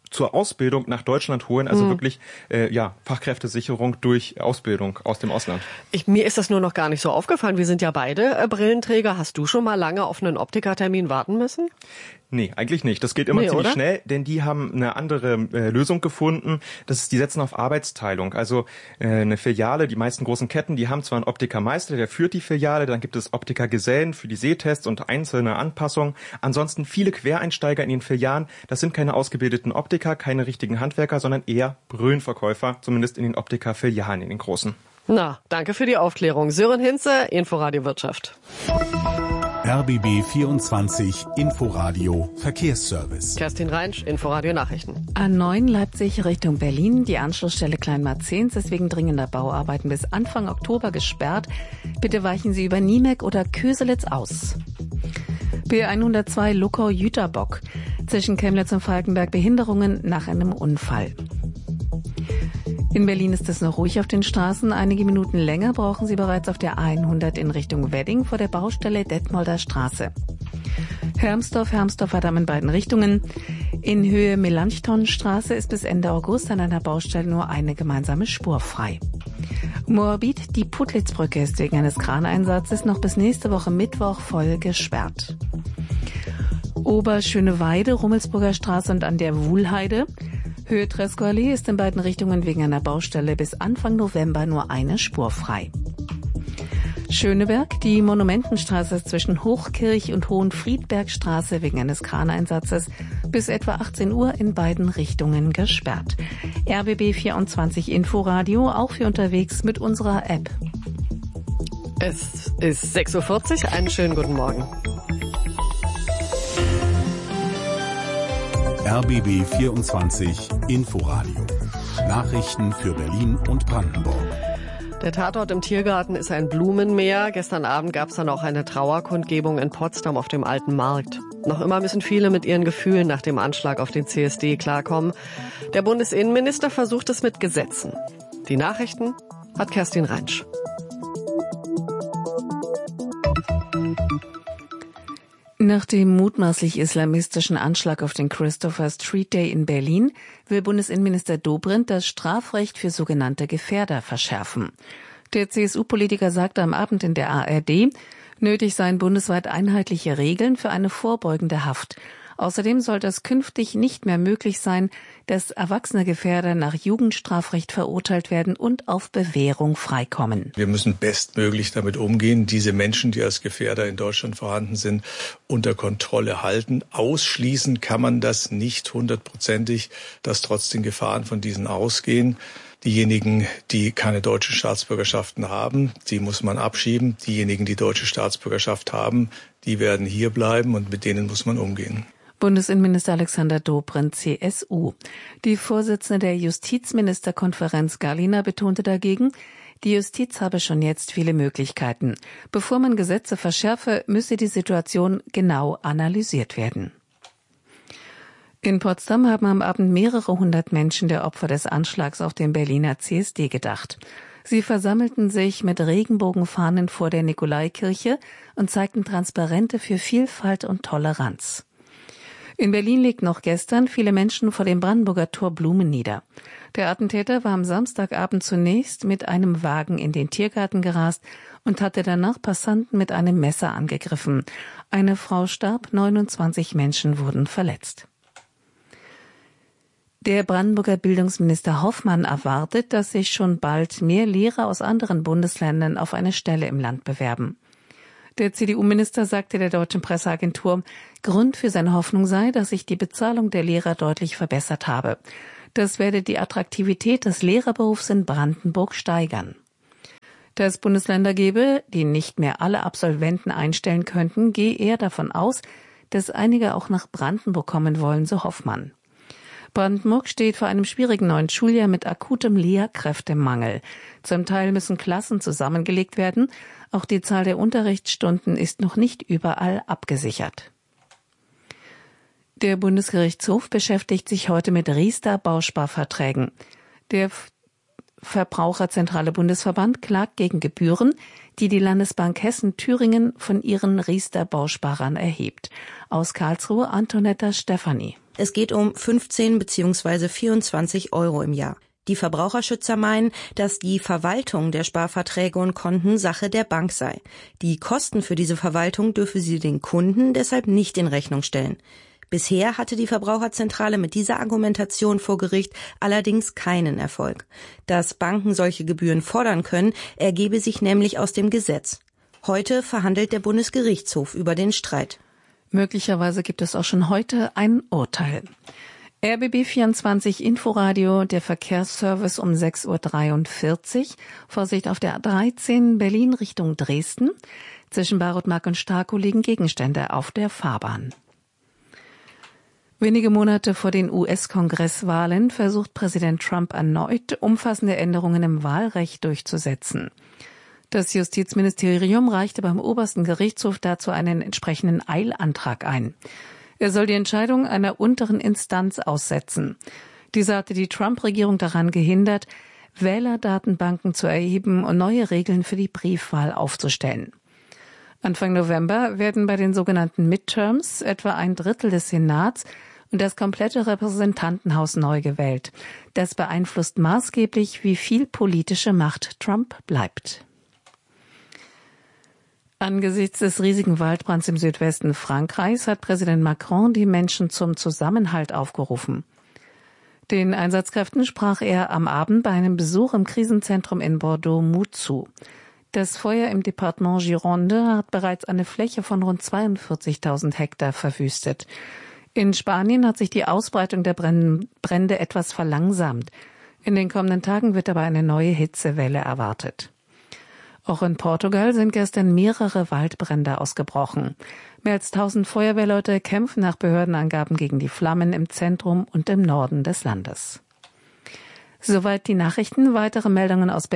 zur Ausbildung nach Deutschland holen, also hm. wirklich äh, ja Fachkräftesicherung durch Ausbildung aus dem Ausland. Ich, mir ist das nur noch gar nicht so aufgefallen. Wir sind ja beide äh, Brillenträger. Hast du schon mal lange auf einen Optikertermin warten müssen? Nee, eigentlich nicht. Das geht immer nee, ziemlich oder? schnell, denn die haben eine andere äh, Lösung gefunden. Das ist, die setzen auf Arbeitsteilung. Also äh, eine Filiale, die meisten großen Ketten, die haben zwar einen Optikermeister, der führt die Filiale, dann gibt es Optikergesellen für die Sehtests und einzelne Anpassungen. Ansonsten viele Quereinsteiger in den Filialen, das sind keine ausgebildeten Optiker, keine richtigen Handwerker, sondern eher Brillenverkäufer, zumindest in den Optikerfilialen, in den großen. Na, danke für die Aufklärung. Sören Hinze, Inforadio Wirtschaft. R B B vierundzwanzig Inforadio Verkehrsservice. Kerstin Reinsch, Inforadio Nachrichten. A neun Leipzig Richtung Berlin. Die Anschlussstelle Kleinmarzens ist wegen dringender Bauarbeiten bis Anfang Oktober gesperrt. Bitte weichen Sie über Niemek oder Köselitz aus. B hundertzwei Luckau-Jüterbock. Zwischen Chemnitz und Falkenberg Behinderungen nach einem Unfall. In Berlin ist es noch ruhig auf den Straßen. Einige Minuten länger brauchen Sie bereits auf der hundert in Richtung Wedding vor der Baustelle Detmolder Straße. Hermsdorf, Hermsdorf-Adam in beiden Richtungen. In Höhe Melanchthonstraße ist bis Ende August an einer Baustelle nur eine gemeinsame Spur frei. Moabit, die Puttlitzbrücke ist wegen eines Kraneinsatzes noch bis nächste Woche Mittwoch voll gesperrt. Oberschöneweide, Rummelsburger Straße und an der Wuhlheide. Höhe Tresco-Allee ist in beiden Richtungen wegen einer Baustelle bis Anfang November nur eine Spur frei. Schöneberg, die Monumentenstraße ist zwischen Hochkirch und Hohenfriedbergstraße wegen eines Kraneinsatzes bis etwa achtzehn Uhr in beiden Richtungen gesperrt. R B B vierundzwanzig Inforadio, auch für unterwegs mit unserer App. Es ist sechs Uhr vierzig, einen schönen guten Morgen. R B B vierundzwanzig Inforadio. Nachrichten für Berlin und Brandenburg. Der Tatort im Tiergarten ist ein Blumenmeer. Gestern Abend gab es dann auch eine Trauerkundgebung in Potsdam auf dem Alten Markt. Noch immer müssen viele mit ihren Gefühlen nach dem Anschlag auf den C S D klarkommen. Der Bundesinnenminister versucht es mit Gesetzen. Die Nachrichten hat Kerstin Reinsch. Nach dem mutmaßlich islamistischen Anschlag auf den Christopher Street Day in Berlin will Bundesinnenminister Dobrindt das Strafrecht für sogenannte Gefährder verschärfen. Der C S U-Politiker sagte am Abend in der A R D, nötig seien bundesweit einheitliche Regeln für eine vorbeugende Haft. Außerdem sollte es künftig nicht mehr möglich sein, dass erwachsene Gefährder nach Jugendstrafrecht verurteilt werden und auf Bewährung freikommen. Wir müssen bestmöglich damit umgehen, diese Menschen, die als Gefährder in Deutschland vorhanden sind, unter Kontrolle halten. Ausschließen kann man das nicht hundertprozentig, dass trotz den Gefahren von diesen ausgehen. Diejenigen, die keine deutsche Staatsbürgerschaften haben, die muss man abschieben. Diejenigen, die deutsche Staatsbürgerschaft haben, die werden hier bleiben und mit denen muss man umgehen. Bundesinnenminister Alexander Dobrindt, C S U. Die Vorsitzende der Justizministerkonferenz Garlina betonte dagegen, die Justiz habe schon jetzt viele Möglichkeiten. Bevor man Gesetze verschärfe, müsse die Situation genau analysiert werden. In Potsdam haben am Abend mehrere hundert Menschen der Opfer des Anschlags auf den Berliner C S D gedacht. Sie versammelten sich mit Regenbogenfahnen vor der Nikolaikirche und zeigten Transparente für Vielfalt und Toleranz. In Berlin legten noch gestern viele Menschen vor dem Brandenburger Tor Blumen nieder. Der Attentäter war am Samstagabend zunächst mit einem Wagen in den Tiergarten gerast und hatte danach Passanten mit einem Messer angegriffen. Eine Frau starb, neunundzwanzig Menschen wurden verletzt. Der Brandenburger Bildungsminister Hoffmann erwartet, dass sich schon bald mehr Lehrer aus anderen Bundesländern auf eine Stelle im Land bewerben. Der C D U-Minister sagte der Deutschen Presseagentur, Grund für seine Hoffnung sei, dass sich die Bezahlung der Lehrer deutlich verbessert habe. Das werde die Attraktivität des Lehrerberufs in Brandenburg steigern. Da es Bundesländer gebe, die nicht mehr alle Absolventen einstellen könnten, gehe er davon aus, dass einige auch nach Brandenburg kommen wollen, so Hoffmann. Brandenburg steht vor einem schwierigen neuen Schuljahr mit akutem Lehrkräftemangel. Zum Teil müssen Klassen zusammengelegt werden. Auch die Zahl der Unterrichtsstunden ist noch nicht überall abgesichert. Der Bundesgerichtshof beschäftigt sich heute mit Riester-Bausparverträgen. Der Verbraucherzentrale Bundesverband klagt gegen Gebühren, die die Landesbank Hessen-Thüringen von ihren Riester-Bausparern erhebt. Aus Karlsruhe Antonetta Stefani. Es geht um fünfzehn bzw. vierundzwanzig Euro im Jahr. Die Verbraucherschützer meinen, dass die Verwaltung der Sparverträge und Konten Sache der Bank sei. Die Kosten für diese Verwaltung dürfe sie den Kunden deshalb nicht in Rechnung stellen. Bisher hatte die Verbraucherzentrale mit dieser Argumentation vor Gericht allerdings keinen Erfolg. Dass Banken solche Gebühren fordern können, ergebe sich nämlich aus dem Gesetz. Heute verhandelt der Bundesgerichtshof über den Streit. Möglicherweise gibt es auch schon heute ein Urteil. R B B vierundzwanzig Inforadio, der Verkehrsservice um sechs Uhr dreiundvierzig. Vorsicht auf der A dreizehn Berlin Richtung Dresden. Zwischen Barotmark und Starkow liegen Gegenstände auf der Fahrbahn. Wenige Monate vor den U S-Kongresswahlen versucht Präsident Trump erneut, umfassende Änderungen im Wahlrecht durchzusetzen. Das Justizministerium reichte beim obersten Gerichtshof dazu einen entsprechenden Eilantrag ein. Er soll die Entscheidung einer unteren Instanz aussetzen. Diese hatte die Trump-Regierung daran gehindert, Wählerdatenbanken zu erheben und neue Regeln für die Briefwahl aufzustellen. Anfang November werden bei den sogenannten Midterms etwa ein Drittel des Senats und das komplette Repräsentantenhaus neu gewählt. Das beeinflusst maßgeblich, wie viel politische Macht Trump bleibt. Angesichts des riesigen Waldbrands im Südwesten Frankreichs hat Präsident Macron die Menschen zum Zusammenhalt aufgerufen. Den Einsatzkräften sprach er am Abend bei einem Besuch im Krisenzentrum in Bordeaux Mut zu. Das Feuer im Departement Gironde hat bereits eine Fläche von rund zweiundvierzigtausend Hektar verwüstet. In Spanien hat sich die Ausbreitung der Brände etwas verlangsamt. In den kommenden Tagen wird aber eine neue Hitzewelle erwartet. Auch in Portugal sind gestern mehrere Waldbrände ausgebrochen. Mehr als tausend Feuerwehrleute kämpfen nach Behördenangaben gegen die Flammen im Zentrum und im Norden des Landes. Soweit die Nachrichten. Weitere Meldungen aus